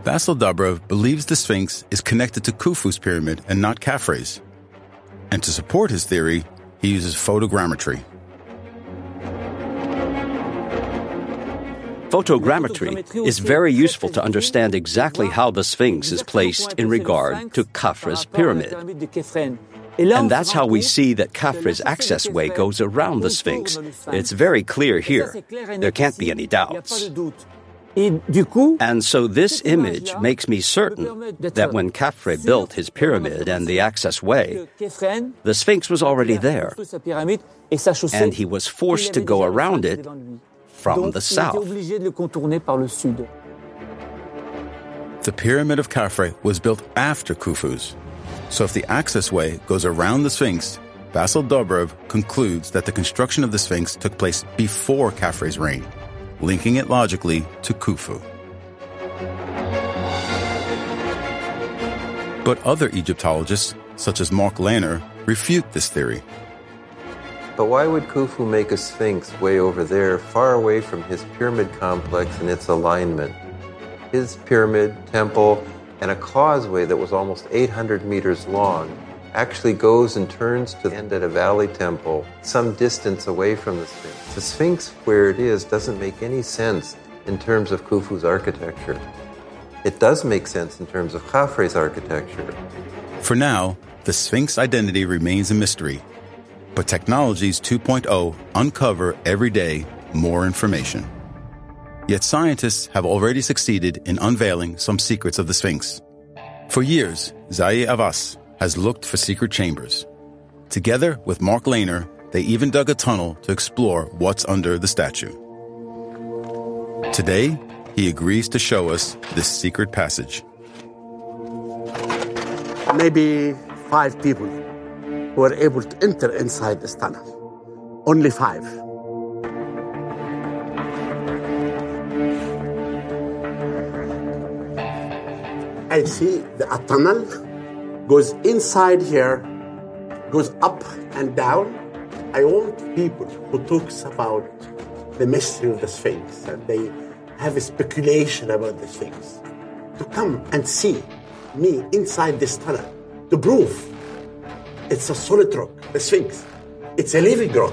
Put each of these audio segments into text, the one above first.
Basil Dobrov believes the Sphinx is connected to Khufu's pyramid and not Khafre's. And to support his theory, he uses photogrammetry. Photogrammetry is very useful to understand exactly how the Sphinx is placed in regard to Khafre's pyramid. And that's how we see that Khafre's access way goes around the Sphinx. It's very clear here. There can't be any doubts. And so this image makes me certain that when Khafre built his pyramid and the access way, the Sphinx was already there, and he was forced to go around it from the south. The Pyramid of Khafre was built after Khufu's. So if the access way goes around the Sphinx, Basil Dobrov concludes that the construction of the Sphinx took place before Khafre's reign, linking it logically to Khufu. But other Egyptologists, such as Mark Lehner, refute this theory. But why would Khufu make a Sphinx way over there, far away from his pyramid complex and its alignment? His pyramid, temple, and a causeway that was almost 800 meters long actually goes and turns to the end at a valley temple some distance away from the Sphinx. The Sphinx, where it is, doesn't make any sense in terms of Khufu's architecture. It does make sense in terms of Khafre's architecture. For now, the Sphinx identity remains a mystery, but Technologies 2.0 uncover every day more information. Yet scientists have already succeeded in unveiling some secrets of the Sphinx. For years, Zahi Hawass has looked for secret chambers. Together with Mark Lehner, they even dug a tunnel to explore what's under the statue. Today, he agrees to show us this secret passage. Maybe 5 people were able to enter inside this tunnel. Only 5. I see a tunnel goes inside here, goes up and down. I want people who talks about the mystery of the Sphinx and they have a speculation about the Sphinx to come and see me inside this tunnel to prove it's a solid rock, the Sphinx. It's a living rock.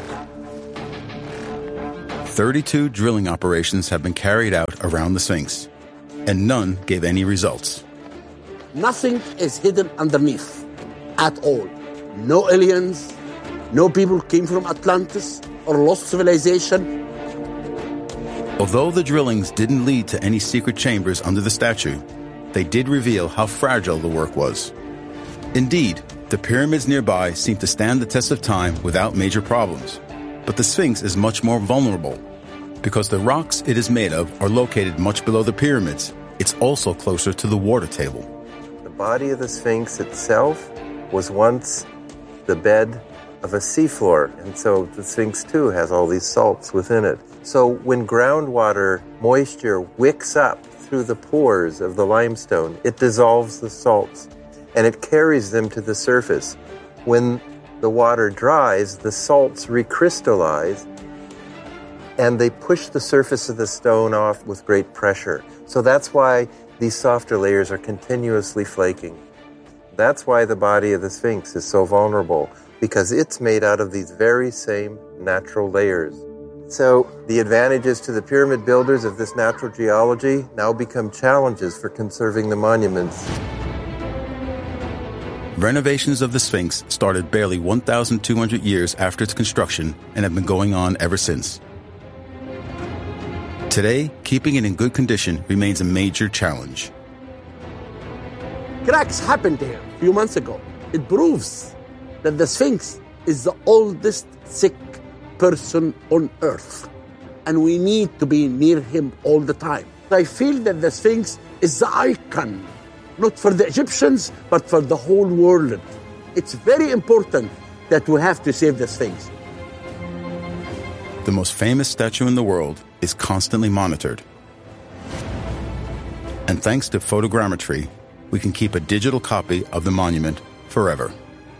32 drilling operations have been carried out around the Sphinx, and none gave any results. Nothing is hidden underneath at all. No aliens, no people came from Atlantis or lost civilization. Although the drillings didn't lead to any secret chambers under the statue, they did reveal how fragile the work was. Indeed, the pyramids nearby seem to stand the test of time without major problems. But the Sphinx is much more vulnerable. Because the rocks it is made of are located much below the pyramids, it's also closer to the water table. The body of the Sphinx itself was once the bed of a seafloor, and so the Sphinx too has all these salts within it. So when groundwater moisture wicks up through the pores of the limestone, it dissolves the salts and it carries them to the surface. When the water dries, the salts recrystallize and they push the surface of the stone off with great pressure. So that's why these softer layers are continuously flaking. That's why the body of the Sphinx is so vulnerable, because it's made out of these very same natural layers. So the advantages to the pyramid builders of this natural geology now become challenges for conserving the monuments. Renovations of the Sphinx started barely 1,200 years after its construction and have been going on ever since. Today, keeping it in good condition remains a major challenge. Cracks happened here a few months ago. It proves that the Sphinx is the oldest sick person on earth, and we need to be near him all the time. I feel that the Sphinx is the icon, not for the Egyptians, but for the whole world. It's very important that we have to save the Sphinx. The most famous statue in the world is constantly monitored. And thanks to photogrammetry, we can keep a digital copy of the monument forever.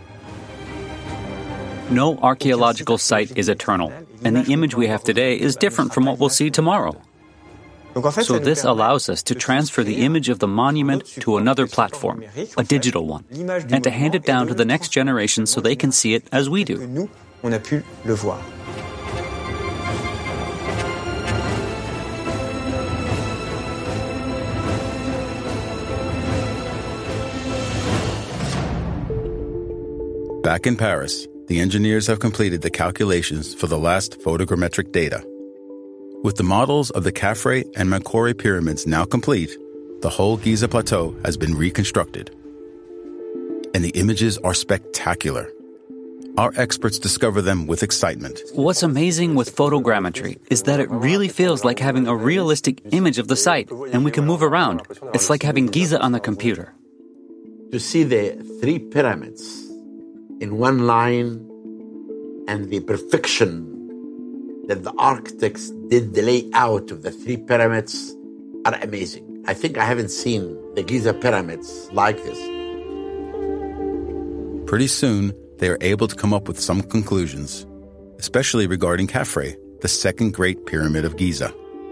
No archaeological site is eternal, and the image we have today is different from what we'll see tomorrow. So this allows us to transfer the image of the monument to another platform, a digital one, and to hand it down to the next generation so they can see it as we do. Back in Paris, the engineers have completed the calculations for the last photogrammetric data. With the models of the Khafre and Menkaure pyramids now complete, the whole Giza Plateau has been reconstructed. And the images are spectacular. Our experts discover them with excitement. What's amazing with photogrammetry is that it really feels like having a realistic image of the site, and we can move around. It's like having Giza on the computer. To see the three pyramids in one line and the perfection that the architects did the layout of the three pyramids are amazing. I think I haven't seen the Giza pyramids like this. Pretty soon, they are able to come up with some conclusions, especially regarding Khafre, the second great pyramid of Giza.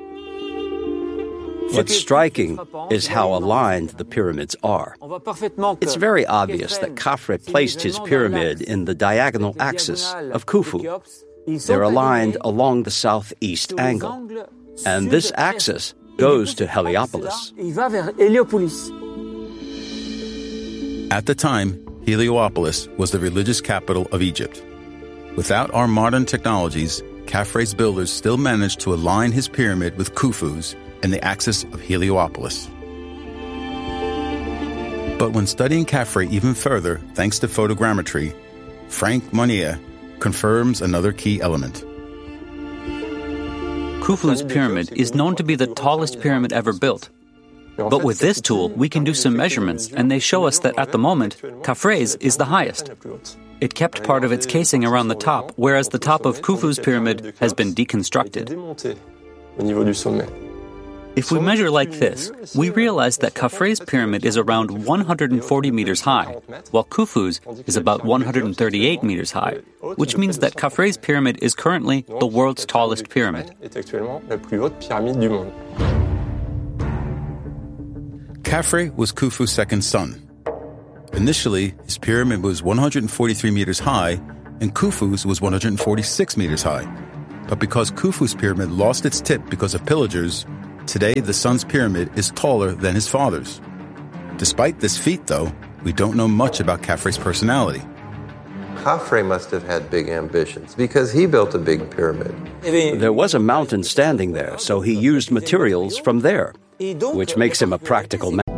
What's striking is how aligned the pyramids are. It's very obvious that Khafre placed his pyramid in the diagonal axis of Khufu. They're aligned along the southeast angle, and this axis goes to Heliopolis. At the time, Heliopolis was the religious capital of Egypt. Without our modern technologies, Khafre's builders still managed to align his pyramid with Khufu's and the axis of Heliopolis. But when studying Khafre even further, thanks to photogrammetry, Frank Monnier confirms another key element. Khufu's pyramid is known to be the tallest pyramid ever built. But with this tool, we can do some measurements, and they show us that at the moment, Khafre's is the highest. It kept part of its casing around the top, whereas the top of Khufu's pyramid has been deconstructed. If we measure like this, we realize that Khafre's pyramid is around 140 meters high, while Khufu's is about 138 meters high, which means that Khafre's pyramid is currently the world's tallest pyramid. Khafre was Khufu's second son. Initially, his pyramid was 143 meters high, and Khufu's was 146 meters high. But because Khufu's pyramid lost its tip because of pillagers, today the son's pyramid is taller than his father's. Despite this feat, though, we don't know much about Khafre's personality. Khafre must have had big ambitions because he built a big pyramid. There was a mountain standing there, so he used materials from there, which makes him a practical man.